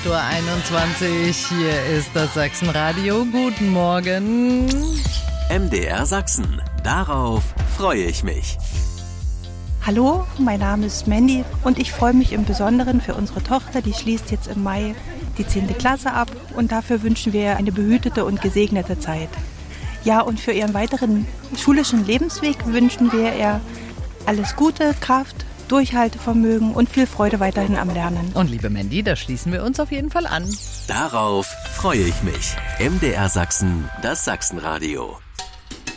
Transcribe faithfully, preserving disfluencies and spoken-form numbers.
Uhr einundzwanzig. Hier ist das Sachsenradio. Guten Morgen. M D R Sachsen. Darauf freue ich mich. Hallo, mein Name ist Mandy und ich freue mich im Besonderen für unsere Tochter, die schließt jetzt im Mai die zehnte Klasse ab und dafür wünschen wir eine behütete und gesegnete Zeit. Ja, und für ihren weiteren schulischen Lebensweg wünschen wir ihr alles Gute, Kraft, Durchhaltevermögen und viel Freude weiterhin am Lernen. Und liebe Mandy, da schließen wir uns auf jeden Fall an. Darauf freue ich mich. M D R Sachsen, das Sachsenradio.